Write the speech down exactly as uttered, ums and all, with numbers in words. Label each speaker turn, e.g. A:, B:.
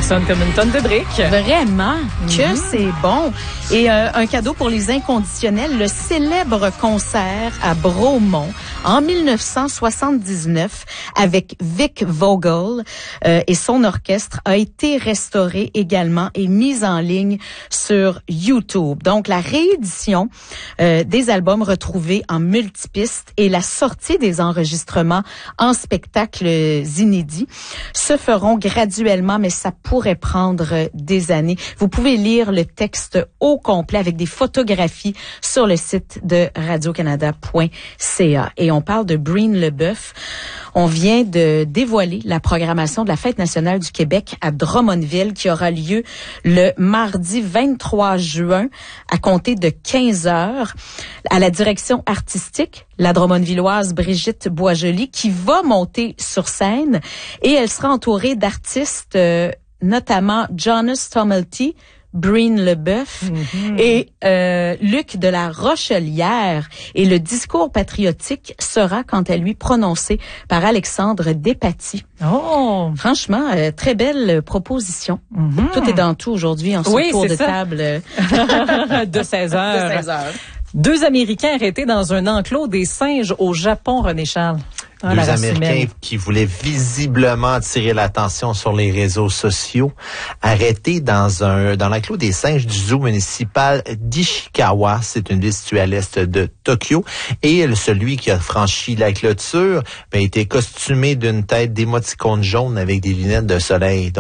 A: sonne comme une tonne de briques.
B: Vraiment, que
A: Mm-hmm.
B: c'est bon. Et euh, un cadeau pour les inconditionnels, le célèbre concert à Bromont en dix-neuf cent soixante-dix-neuf avec Vic Vogel euh, et son orchestre a été restauré également et mis en ligne sur YouTube. Donc, la réédition euh, des albums retrouvés en multipiste et la sortie des enregistrements en spectacles inédits se feront graduellement, mais ça pourrait prendre des années. Vous pouvez lire le texte au complet avec des photographies sur le site de radio canada point c a. Et on parle de Breen LeBeuf. On vient de dévoiler la programmation de la Fête nationale du Québec à Drummondville qui aura lieu le mardi vingt-trois juin à compter de quinze heures à la direction artistique, la Drummondvilloise Brigitte Boisjoli qui va monter sur scène et elle sera entourée d'artistes euh, notamment Jonas Tumulty, Breen LeBeuf mm-hmm. et euh, Luc de la Rochelière. Et le discours patriotique sera, quant à lui, prononcé par Alexandre Despatie.
A: Oh!
B: Franchement, euh, très belle proposition. Mm-hmm. Tout est dans tout aujourd'hui en ce
A: oui,
B: tour de
A: ça.
B: table.
A: de seize heures.
B: De seize heures.
A: Deux Américains arrêtés dans un enclos des singes au Japon, René Charles.
C: Ah, Deux Américains qui voulaient visiblement attirer l'attention sur les réseaux sociaux, arrêtés dans un dans l'enclos des singes du zoo municipal d'Ishikawa, c'est une ville située à l'est de Tokyo, et celui qui a franchi la clôture ben, était costumé d'une tête d'émoticône jaune avec des lunettes de soleil.